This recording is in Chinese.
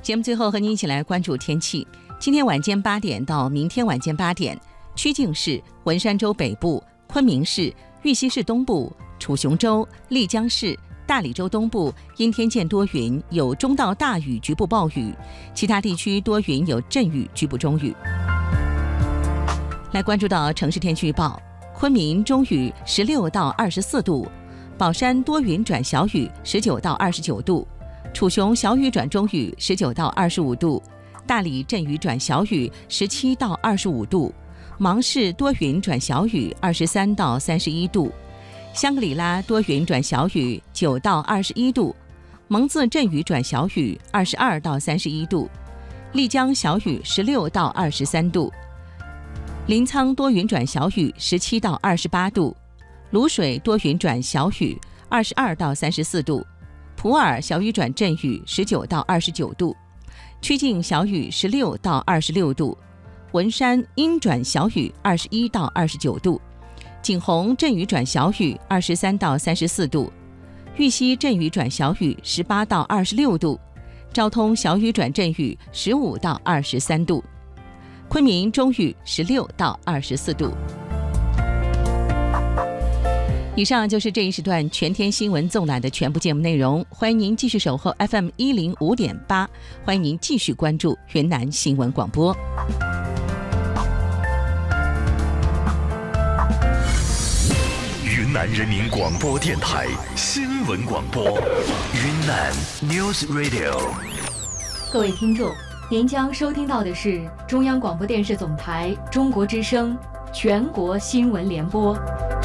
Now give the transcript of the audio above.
节目最后和您一起来关注天气。今天晚间8点到明天晚间8点，曲靖市、文山州北部、昆明市、玉溪市东部、楚雄州、丽江市、大理州东部阴天见多云，有中到大雨，局部暴雨；其他地区多云有阵雨，局部中雨。来关注到城市天气预报：昆明中雨16到24度，宝山多云转小雨19到29度，楚雄小雨转中雨19到25度，大理阵雨转小雨17到25度，芒市多云转小雨23到31度，香格里拉多云转小雨9到21度，蒙自阵雨转小雨22到31度，丽江小雨16到23度，临沧多云转小雨17到28度，卤水多云转小雨22到34度，普洱小雨转阵雨19到29度，曲靖小雨16到26度，文山阴转小雨21到29度，景洪阵雨转小雨23到34度，玉溪阵雨转小雨18到26度，昭通小雨转阵雨15到23度，昆明中雨16到24度。以上就是这一时段全天新闻纵览的全部节目内容，欢迎您继续守候 FM 105.8，欢迎您继续关注云南新闻广播。 云南人民广播电台新闻广播，云南 News Radio。 各位听众，您将收听到的是中央广播电视总台中国之声全国新闻联播。